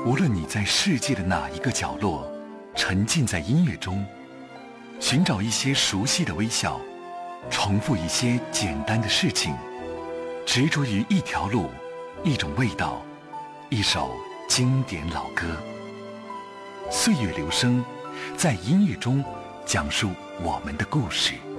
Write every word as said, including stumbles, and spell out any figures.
无论你在世界的哪一个角落，沉浸在音乐中，寻找一些熟悉的微笑，重复一些简单的事情，执着于一条路，一种味道，一首经典老歌。岁月留声，在音乐中讲述我们的故事。